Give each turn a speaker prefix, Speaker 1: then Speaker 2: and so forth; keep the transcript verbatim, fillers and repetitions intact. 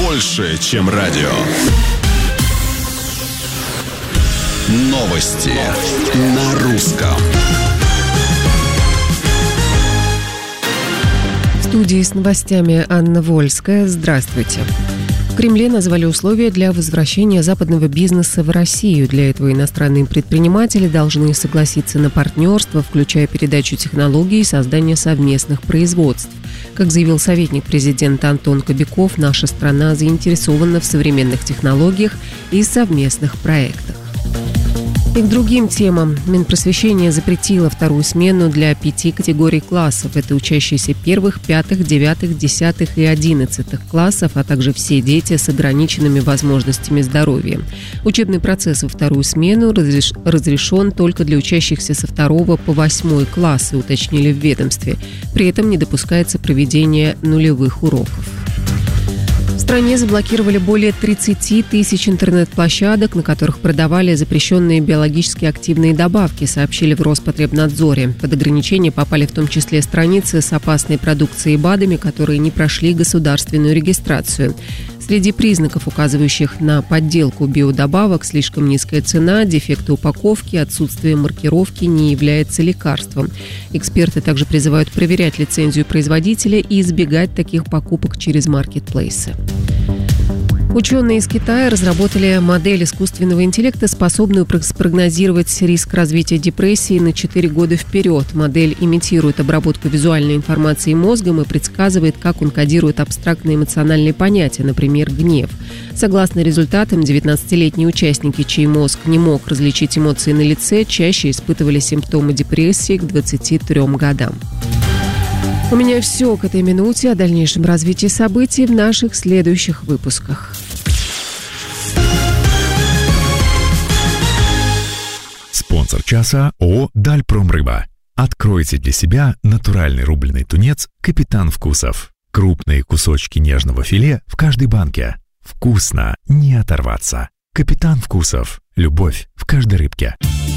Speaker 1: больше, чем радио. Новости на русском.
Speaker 2: В студии с новостями Анна Вольская. Здравствуйте. В Кремле назвали условия для возвращения западного бизнеса в Россию. Для этого иностранные предприниматели должны согласиться на партнерство, включая передачу технологий и создание совместных производств. Как заявил советник президента Антон Кобяков, наша страна заинтересована в современных технологиях и совместных проектах. И к другим темам. Минпросвещение запретило вторую смену для пяти категорий классов. Это учащиеся первых, пятых, девятых, десятых и одиннадцатых классов, а также все дети с ограниченными возможностями здоровья. Учебный процесс во вторую смену разреш... разрешен только для учащихся со второго по восьмой классы, уточнили в ведомстве. При этом не допускается проведение нулевых уроков. В стране заблокировали более тридцать тысяч интернет-площадок, на которых продавали запрещенные биологически активные добавки, сообщили в Роспотребнадзоре. Под ограничение попали в том числе страницы с опасной продукцией БАДами, которые не прошли государственную регистрацию. Среди признаков, указывающих на подделку биодобавок, слишком низкая цена, дефекты упаковки, отсутствие маркировки не является лекарством. Эксперты также призывают проверять лицензию производителя и избегать таких покупок через маркетплейсы. Ученые из Китая разработали модель искусственного интеллекта, способную спрогнозировать риск развития депрессии на четыре года вперед. Модель имитирует обработку визуальной информации мозгом и предсказывает, как он кодирует абстрактные эмоциональные понятия, например, гнев. Согласно результатам, девятнадцатилетние участники, чей мозг не мог различить эмоции на лице, чаще испытывали симптомы депрессии к двадцати трём годам. У меня все к этой минуте. О дальнейшем развитии событий в наших следующих выпусках.
Speaker 3: Спонсор часа ООО «Дальпромрыба». Откройте для себя натуральный рубленый тунец «Капитан Вкусов». Крупные кусочки нежного филе в каждой банке. Вкусно, не оторваться. «Капитан Вкусов». Любовь в каждой рыбке.